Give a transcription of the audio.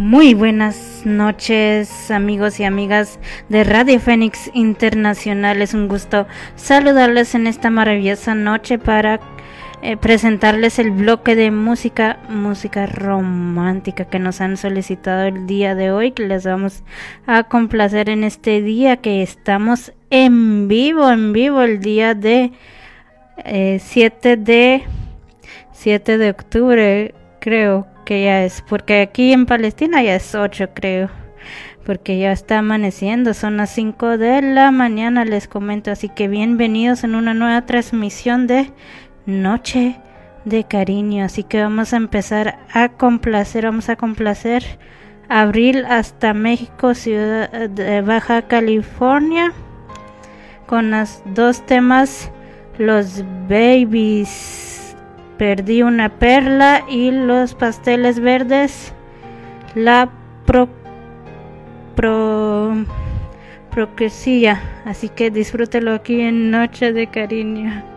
Muy buenas noches, amigos y amigas de Radio Fénix Internacional. Es un gusto saludarles en esta maravillosa noche para presentarles el bloque de música romántica que nos han solicitado el día de hoy, que les vamos a complacer en este día que estamos en vivo el día de 7 de octubre, creo que ya es, porque aquí en Palestina ya es 8, creo, porque ya está amaneciendo, son las 5 de la mañana, les comento. Así que bienvenidos en una nueva transmisión de Noche de Cariño. Así que vamos a empezar a complacer, Abril hasta México, ciudad de Baja California, con los dos temas, Los Babies, Perdí una perla, y Los Pasteles Verdes, La Procresía. Así que disfrútelo aquí en Noche de Cariño.